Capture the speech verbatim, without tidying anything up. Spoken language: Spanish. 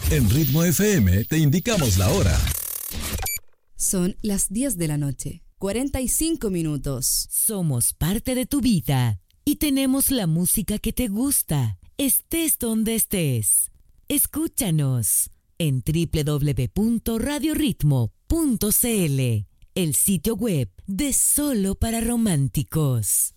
En Ritmo F M te indicamos la hora. Son las diez de la noche, cuarenta y cinco minutos. Somos parte de tu vida y tenemos la música que te gusta, estés donde estés. Escúchanos en doble u doble u doble u punto radio ritmo punto c l, el sitio web de Solo para Románticos.